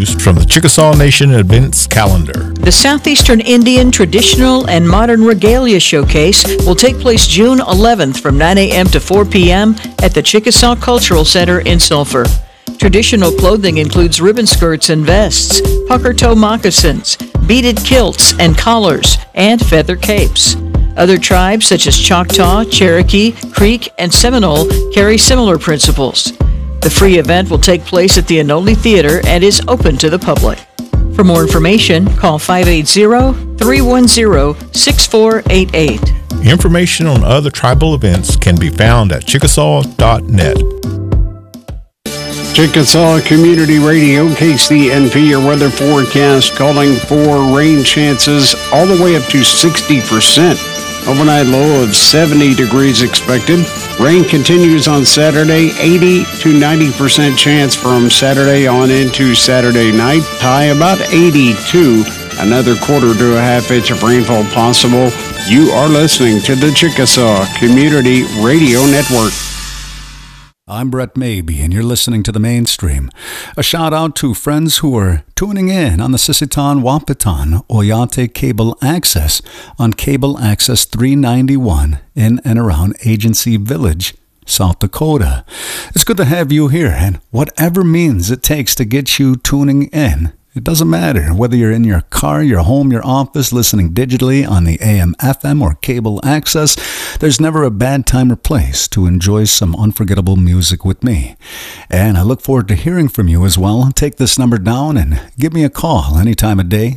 news from the Chickasaw Nation events calendar. The Southeastern Indian Traditional and Modern Regalia Showcase will take place June 11th from 9 a.m. to 4 p.m. at the Chickasaw Cultural Center in Sulphur. Traditional clothing includes ribbon skirts and vests, pucker toe moccasins, beaded kilts and collars, and feather capes. Other tribes such as Choctaw, Cherokee, Creek, and Seminole carry similar principles. The free event will take place at the Anole Theater and is open to the public. For more information, call 580-310-6488. Information on other tribal events can be found at chickasaw.net. Chickasaw Community Radio, KCNP, your weather forecast calling for rain chances all the way up to 60%. Overnight low of 70 degrees expected. Rain continues on Saturday, 80 to 90% chance from Saturday on into Saturday night. High about 82. Another quarter to a half inch of rainfall possible. You are listening to the Chickasaw Community Radio Network. I'm Brett Maybe, and you're listening to The Mainstream. A shout out to friends who are tuning in on the Sisseton-Wahpeton Oyate Cable Access on Cable Access 391 in and around Agency Village, South Dakota. It's good to have you here, and whatever means it takes to get you tuning in. It doesn't matter whether you're in your car, your home, your office, listening digitally on the AM, FM, or cable access. There's never a bad time or place to enjoy some unforgettable music with me. And I look forward to hearing from you as well. Take this number down and give me a call any time of day,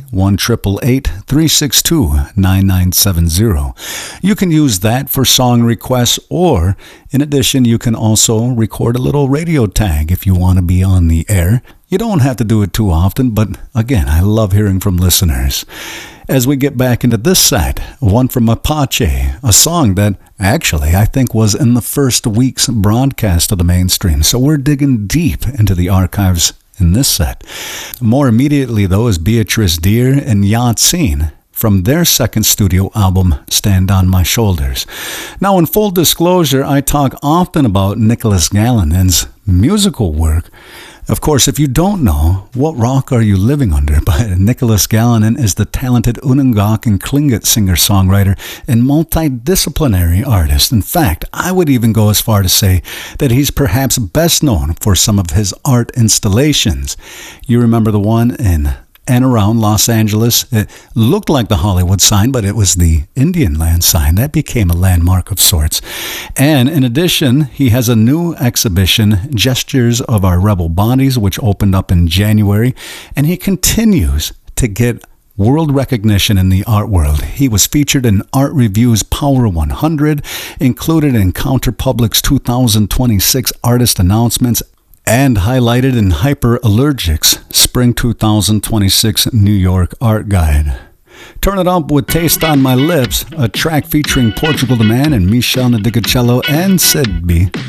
1-888-362-9970. You can use that for song requests, or in addition, you can also record a little radio tag if you want to be on the air. You don't have to do it too often, but again, I love hearing from listeners. As we get back into this set, one from Apache, a song that actually I think was in the first week's broadcast of The Mainstream, so we're digging deep into the archives in this set. More immediately, though, is Beatrice Deer and Yatseen from their second studio album, Stand on My Shoulders. Now, in full disclosure, I talk often about Nicholas Gallinan's musical work. Of course, if you don't know, What Rock Are You Living Under by Nicholas Gallinan is the talented Unangak and Tlingit singer-songwriter and multidisciplinary artist. In fact, I would even go as far to say that he's perhaps best known for some of his art installations. You remember the one in and around Los Angeles? It looked like the Hollywood sign, but it was the Indian land sign. That became a landmark of sorts. And in addition, he has a new exhibition, Gestures of Our Rebel Bodies, which opened up in January, and he continues to get world recognition in the art world. He was featured in Art Review's Power 100, included in Counterpublic's 2026 Artist Announcements, and highlighted in Hyperallergic's Spring 2026 New York Art Guide. Turn it up with Taste on My Lips, a track featuring Portugal the Man and Michel Nadigacello and Sidby.